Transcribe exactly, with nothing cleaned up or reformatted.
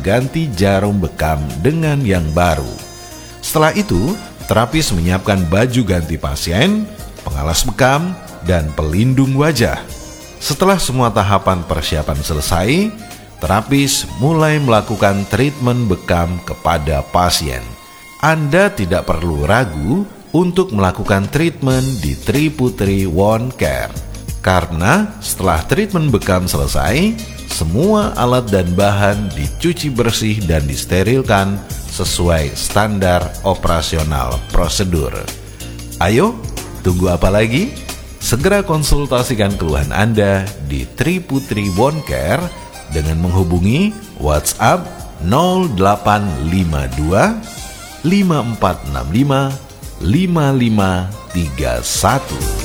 mengganti jarum bekam dengan yang baru. Setelah itu, terapis menyiapkan baju ganti pasien, pengalas bekam, dan pelindung wajah. Setelah semua tahapan persiapan selesai, terapis mulai melakukan treatment bekam kepada pasien. Anda tidak perlu ragu untuk melakukan treatment di Triputri Wound Care. Karena setelah treatment bekam selesai, semua alat dan bahan dicuci bersih dan disterilkan sesuai standar operasional prosedur. Ayo, tunggu apa lagi? Segera konsultasikan keluhan Anda di Triputri Wound Care dengan menghubungi WhatsApp nol delapan lima dua lima empat enam lima lima lima tiga satu.